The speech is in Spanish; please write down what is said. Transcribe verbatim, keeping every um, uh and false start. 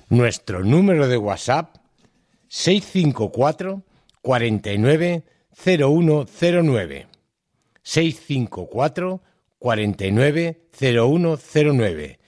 Nuestro número de WhatsApp seis cinco cuatro, cuatro nueve, cero uno cero nueve. seis cinco cuatro, cuatro nueve, cero uno cero nueve.